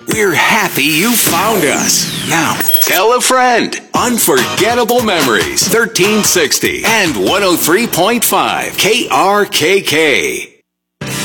We're happy you found us. Now, tell a friend. Unforgettable Memories, 1360 and 103.5 KRKK.